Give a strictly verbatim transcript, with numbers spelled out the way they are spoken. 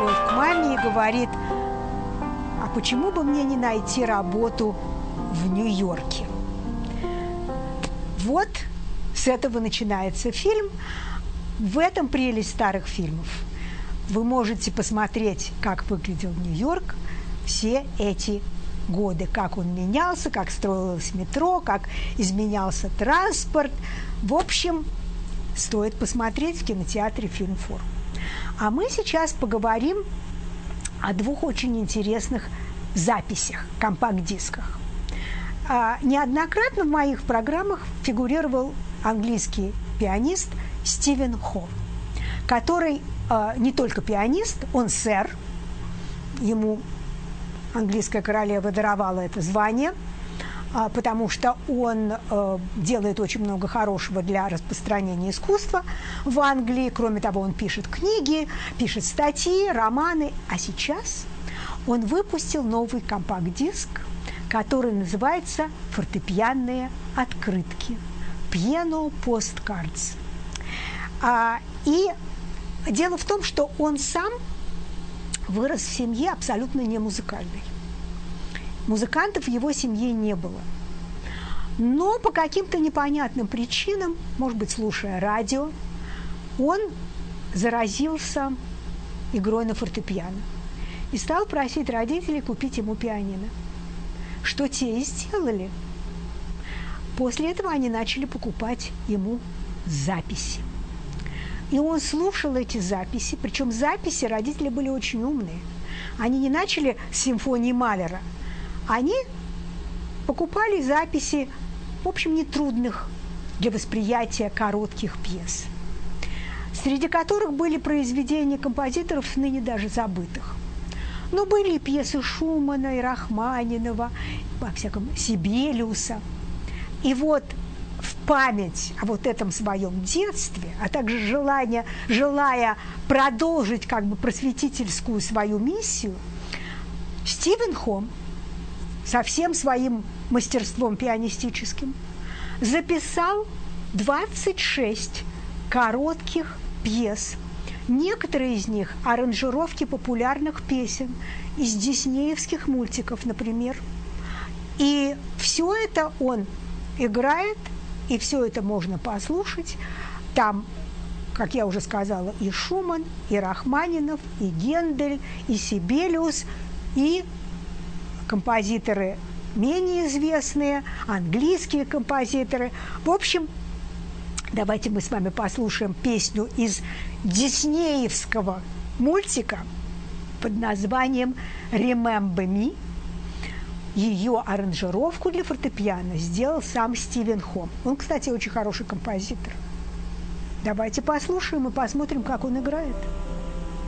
приходит к маме и говорит: а почему бы мне не найти работу в Нью-Йорке? Вот с этого начинается фильм. В этом прелесть старых фильмов. Вы можете посмотреть, как выглядел Нью-Йорк все эти годы, как он менялся, как строилось метро, как изменялся транспорт. В общем, стоит посмотреть в кинотеатре «Фильмфорум». А мы сейчас поговорим о двух очень интересных записях, компакт-дисках. А, неоднократно в моих программах фигурировал английский пианист Стивен Холл, который а, не только пианист, он сэр, ему английская королева даровала это звание, а, потому что он а, делает очень много хорошего для распространения искусства в Англии. Кроме того, он пишет книги, пишет статьи, романы. А сейчас он выпустил новый компакт-диск, который называется «Фортепианные открытки» (Piano Postcards). А, и дело в том, что он сам вырос в семье абсолютно не музыкальной. Музыкантов в его семье не было. Но по каким-то непонятным причинам, может быть, слушая радио, он заразился игрой на фортепиано и стал просить родителей купить ему пианино, что те и сделали. После этого они начали покупать ему записи. И он слушал эти записи, причем записи родители были очень умные. Они не начали с симфонии Малера, они покупали записи, в общем, нетрудных для восприятия коротких пьес, среди которых были произведения композиторов, ныне даже забытых. Но были и пьесы Шумана, и Рахманинова, во всяком Сибелиуса. И вот в память о вот этом своем детстве, а также желание, желая продолжить как бы просветительскую свою миссию, Стивен Холл со всем своим мастерством пианистическим записал двадцать шесть коротких пьес. Некоторые из них – аранжировки популярных песен из диснеевских мультиков, например. И все это он играет, и все это можно послушать. Там, как я уже сказала, и Шуман, и Рахманинов, и Гендель, и Сибелиус, и композиторы менее известные, английские композиторы. В общем, давайте мы с вами послушаем песню из диснеевского мультика под названием «Remember Me». Ее аранжировку для фортепиано сделал сам Стивен Холл. Он, кстати, очень хороший композитор. Давайте послушаем и посмотрим, как он играет.